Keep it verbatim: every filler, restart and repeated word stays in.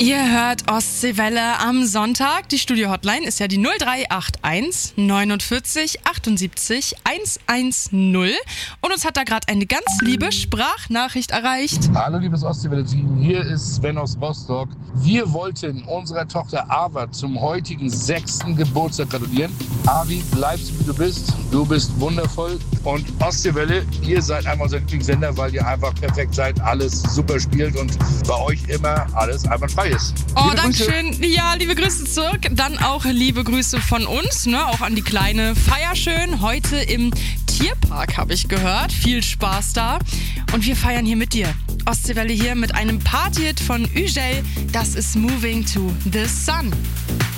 Ihr hört Ostseewelle am Sonntag. Die Studio-Hotline ist ja die null drei acht eins neunundvierzig achtundsiebzig hundertzehn. Und uns hat da gerade eine ganz liebe Sprachnachricht erreicht. Hallo liebes Ostseewelle-Team, hier ist Sven aus Rostock. Wir wollten unserer Tochter Ava zum heutigen sechsten Geburtstag gratulieren. Avi, bleibst wie du bist. Du bist wundervoll. Und Ostseewelle, ihr seid einmal unser Lieblingssender, weil ihr einfach perfekt seid, alles super spielt und bei euch immer alles einwandfrei ist. Oh, dankeschön. Ja, liebe Grüße zurück. Dann auch liebe Grüße von uns, ne, auch an die kleine Feierschön. Heute im Tierpark, habe ich gehört. Viel Spaß da. Und wir feiern hier mit dir. Ostseewelle hier mit einem Partyhit von Ugel. Das ist Moving to the Sun.